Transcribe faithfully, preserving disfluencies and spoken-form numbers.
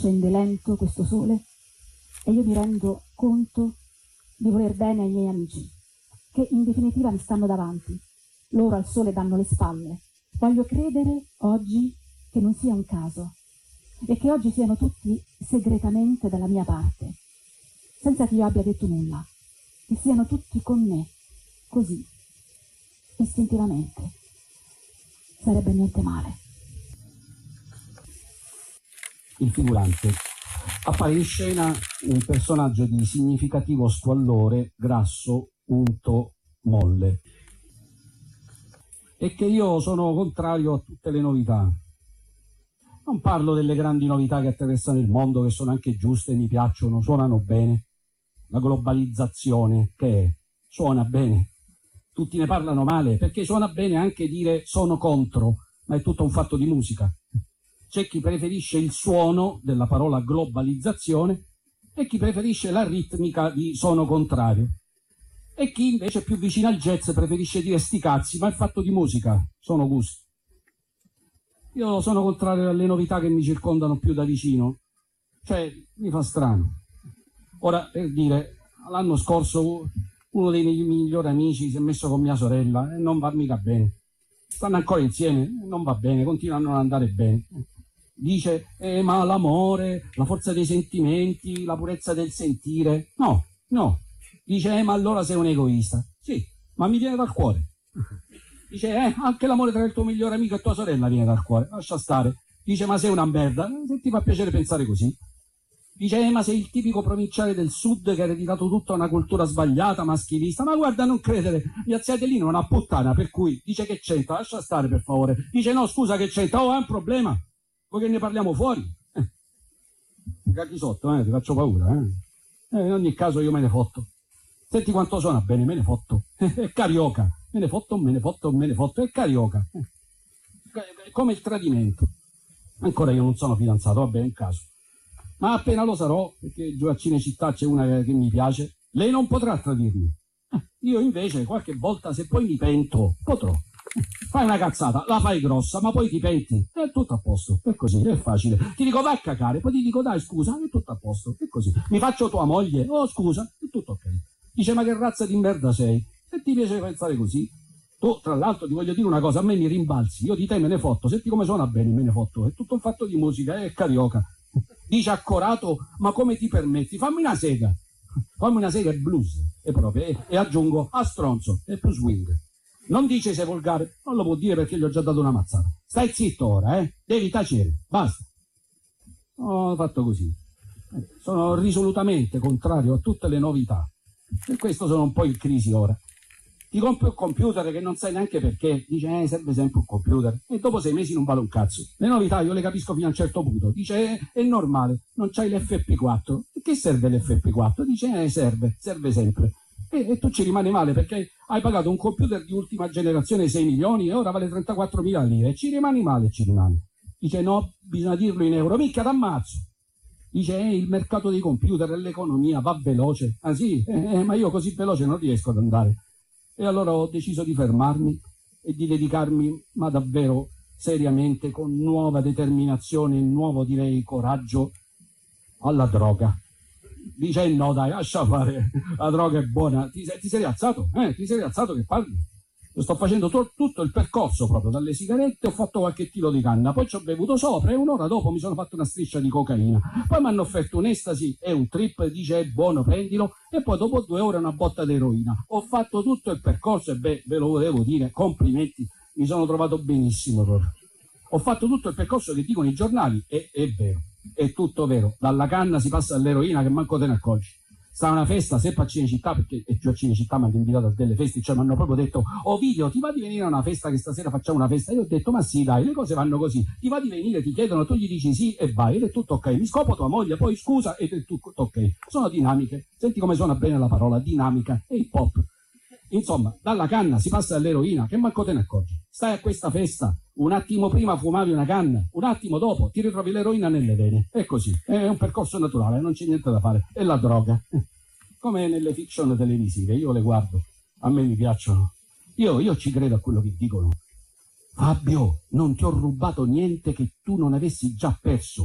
scende lento questo sole e io mi rendo conto di voler bene ai miei amici, che in definitiva mi stanno davanti. Loro al sole danno le spalle. Voglio credere oggi che non sia un caso e che oggi siano tutti segretamente dalla mia parte, senza che io abbia detto nulla, che siano tutti con me, così, istintivamente. Sarebbe niente male. Il figurante. Appare in scena un personaggio di significativo squallore, grasso, unto, molle. E che io sono contrario a tutte le novità. Non parlo delle grandi novità che attraversano il mondo, che sono anche giuste, mi piacciono, suonano bene. La globalizzazione, che è? Suona bene. Tutti ne parlano male, perché suona bene anche dire sono contro, ma è tutto un fatto di musica. C'è chi preferisce il suono della parola globalizzazione e chi preferisce la ritmica di sono contrario. E chi invece è più vicino al jazz preferisce dire sti cazzi, ma è fatto di musica, sono gusti. Io sono contrario alle novità che mi circondano più da vicino, cioè mi fa strano. Ora, per dire, l'anno scorso uno dei miei migliori amici si è messo con mia sorella e non va mica bene. Stanno ancora insieme, non va bene, continuano a non andare bene. Dice, eh, ma l'amore, la forza dei sentimenti, la purezza del sentire. No, no. Dice, eh, ma allora sei un egoista. Sì, ma mi viene dal cuore. Dice, eh, anche l'amore tra il tuo migliore amico e tua sorella viene dal cuore. Lascia stare. Dice, ma sei una merda. Se ti fa piacere pensare così. Dice, eh, ma sei il tipico provinciale del sud che ha ereditato tutta una cultura sbagliata, maschilista. Ma guarda, non credere, mia zia Adelina è una puttana, per cui dice che c'entra. Lascia stare, per favore. Dice, no, scusa, che c'entra. Oh, è un problema. Poi che ne parliamo fuori. Eh. Cacchi sotto, eh, ti faccio paura, eh. eh. In ogni caso io me ne fotto. Senti quanto suona bene, me ne fotto. È carioca. Me ne fotto, me ne fotto, me ne fotto. È carioca. È come il tradimento. Ancora io non sono fidanzato, vabbè, è un caso. Ma appena lo sarò, perché giù a Cinecittà c'è una che mi piace, lei non potrà tradirmi. Eh, io invece qualche volta, se poi mi pento, potrò. Eh, fai una cazzata, la fai grossa, ma poi ti penti. È tutto a posto, è così, è facile. Ti dico vai a cacare, poi ti dico dai scusa, è tutto a posto, è così. Mi faccio tua moglie, oh scusa, è tutto ok. Dice ma che razza di merda sei? Se ti piace pensare così. Tu, tra l'altro, ti voglio dire una cosa, a me mi rimbalzi, io di te me ne fotto, senti come suona bene, me ne fotto. È tutto un fatto di musica, è carioca. Dice accorato, ma come ti permetti? Fammi una sega, fammi una sega e blues, e proprio, e, e aggiungo a stronzo, e più swing. Non dice sei volgare, non lo può dire perché gli ho già dato una mazzata. Stai zitto ora, eh? Devi tacere, basta. Ho fatto così. Sono risolutamente contrario a tutte le novità. Per questo sono un po' in crisi ora. Ti compri un computer che non sai neanche perché, dice eh, serve sempre un computer, e dopo sei mesi non vale un cazzo. Le novità io le capisco fino a un certo punto, dice eh, è normale, non c'hai l'F P quattro, e che serve l'F P quattro? Dice eh, serve, serve sempre. E, e tu ci rimani male perché hai pagato un computer di ultima generazione sei milioni e ora vale trentaquattromila lire, e ci rimani male, ci rimani. Dice no, bisogna dirlo in euro, mica t'ammazzo. Dice eh, il mercato dei computer e l'economia va veloce. Ah sì, eh, eh, ma io così veloce non riesco ad andare. E allora ho deciso di fermarmi e di dedicarmi, ma davvero seriamente, con nuova determinazione e nuovo, direi, coraggio, alla droga. Dice no dai, lascia fare, la droga è buona. Ti sei, ti sei rialzato? Eh, ti sei rialzato che parli? Io sto facendo to- tutto il percorso proprio, dalle sigarette ho fatto qualche chilo di canna, poi ci ho bevuto sopra e un'ora dopo mi sono fatto una striscia di cocaina. Poi mi hanno offerto un estasi e un trip, dice è buono, prendilo, e poi dopo due ore una botta di eroina. Ho fatto tutto il percorso e beh, ve lo volevo dire, complimenti, mi sono trovato benissimo proprio. Ho fatto tutto il percorso che dicono i giornali e è vero, è tutto vero. Dalla canna si passa all'eroina che manco te ne accorgi. Sta una festa, sempre a Cinecittà, perché è giù a Cinecittà mi hanno invitato a delle feste, cioè mi hanno proprio detto Ovidio, ti va di venire a una festa, che stasera facciamo una festa? Io ho detto ma sì dai, le cose vanno così, ti va di venire, ti chiedono, tu gli dici sì e vai, ed è tutto ok, mi scopo tua moglie, poi scusa ed è tutto ok. Sono dinamiche, senti come suona bene la parola, dinamica, e hip hop. Insomma, dalla canna si passa all'eroina, che manco te ne accorgi. Stai a questa festa, un attimo prima fumavi una canna, un attimo dopo ti ritrovi l'eroina nelle vene. È così, è un percorso naturale, non c'è niente da fare. È la droga. Come nelle fiction televisive, io le guardo, a me mi piacciono. Io, io ci credo a quello che dicono. Fabio, non ti ho rubato niente che tu non avessi già perso.